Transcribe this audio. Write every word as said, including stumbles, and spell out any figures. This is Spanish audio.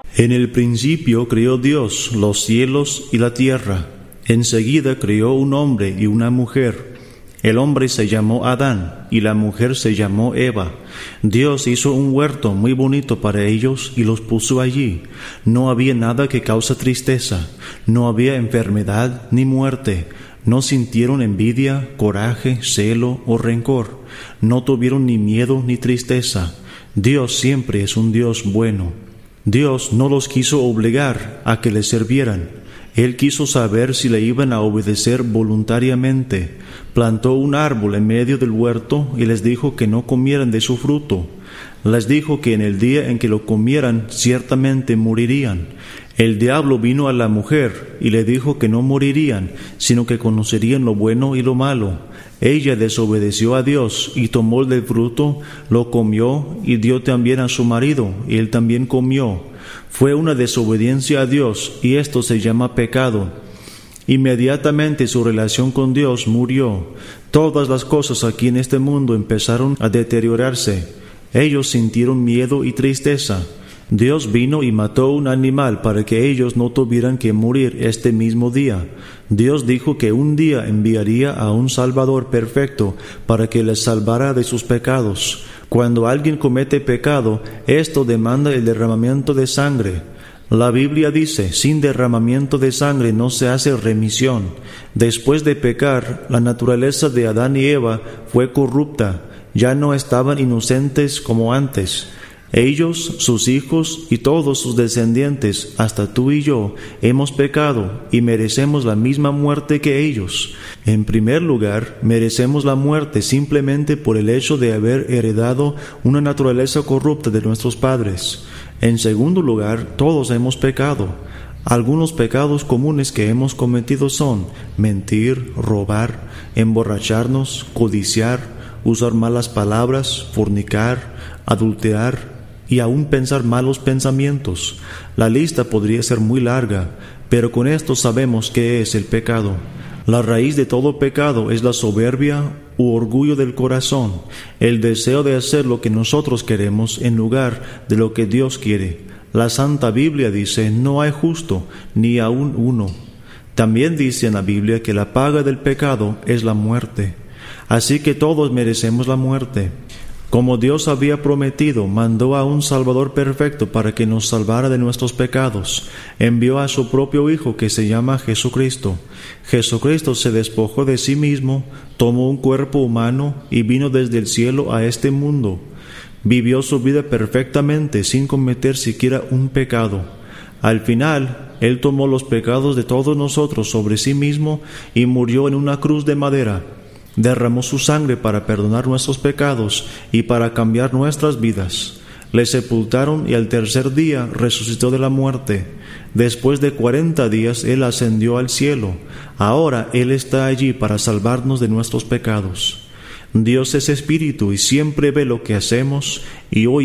En el principio creó Dios los cielos y la tierra. Enseguida creó un hombre y una mujer. El hombre se llamó Adán y la mujer se llamó Eva. Dios hizo un huerto muy bonito para ellos y los puso allí. No había nada que cause tristeza, no había enfermedad ni muerte. No sintieron envidia, coraje, celo o rencor. No tuvieron ni miedo ni tristeza. Dios siempre es un Dios bueno. Dios no los quiso obligar a que le sirvieran. Él quiso saber si le iban a obedecer voluntariamente. Plantó un árbol en medio del huerto y les dijo que no comieran de su fruto. Les dijo que en el día en que lo comieran ciertamente morirían. El diablo vino a la mujer y le dijo que no morirían, sino que conocerían lo bueno y lo malo. Ella desobedeció a Dios y tomó del fruto, lo comió y dio también a su marido, y él también comió. Fue una desobediencia a Dios y esto se llama pecado. Inmediatamente su relación con Dios murió. Todas las cosas aquí en este mundo empezaron a deteriorarse. Ellos sintieron miedo y tristeza. Dios vino y mató un animal para que ellos no tuvieran que morir este mismo día. Dios dijo que un día enviaría a un Salvador perfecto para que les salvara de sus pecados. Cuando alguien comete pecado, esto demanda el derramamiento de sangre. La Biblia dice, sin derramamiento de sangre no se hace remisión. Después de pecar, la naturaleza de Adán y Eva fue corrupta. Ya no estaban inocentes como antes. Ellos, sus hijos y todos sus descendientes, hasta tú y yo, hemos pecado y merecemos la misma muerte que ellos. En primer lugar, merecemos la muerte simplemente por el hecho de haber heredado una naturaleza corrupta de nuestros padres. En segundo lugar, todos hemos pecado. Algunos pecados comunes que hemos cometido son mentir, robar, emborracharnos, codiciar, usar malas palabras, fornicar, adulterar y aún pensar malos pensamientos. La lista podría ser muy larga, pero con esto sabemos qué es el pecado. La raíz de todo pecado es la soberbia u orgullo del corazón, el deseo de hacer lo que nosotros queremos en lugar de lo que Dios quiere. La Santa Biblia dice, no hay justo, ni aun uno. También dice en la Biblia que la paga del pecado es la muerte. Así que todos merecemos la muerte. Como Dios había prometido, mandó a un Salvador perfecto para que nos salvara de nuestros pecados. Envió a su propio Hijo que se llama Jesucristo. Jesucristo se despojó de sí mismo, tomó un cuerpo humano y vino desde el cielo a este mundo. Vivió su vida perfectamente sin cometer siquiera un pecado. Al final, Él tomó los pecados de todos nosotros sobre sí mismo y murió en una cruz de madera. Derramó su sangre para perdonar nuestros pecados y para cambiar nuestras vidas. Le sepultaron y al tercer día resucitó de la muerte. Después de cuarenta días Él ascendió al cielo. Ahora Él está allí para salvarnos de nuestros pecados. Dios es espíritu y siempre ve lo que hacemos y hoy